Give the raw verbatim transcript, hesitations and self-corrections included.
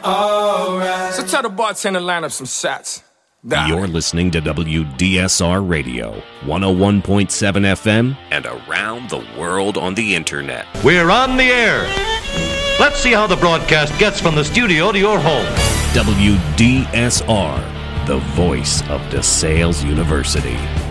alright. So tell the bartender to line up some shots. Die. You're listening to W D S R Radio, one oh one point seven F M, and around the world on the internet. We're on the air. Let's see how the broadcast gets from the studio to your home. W D S R, the voice of DeSales University.